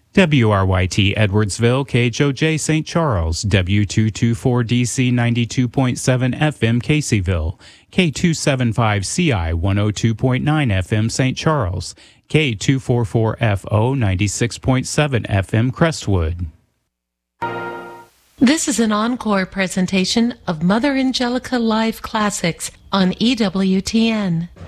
WRYT Edwardsville, KHOJ St. Charles, W224DC 92.7 FM Caseyville, K275CI 102.9 FM St. Charles, K244FO 96.7 FM Crestwood. This is an encore presentation of Mother Angelica Live Classics on EWTN.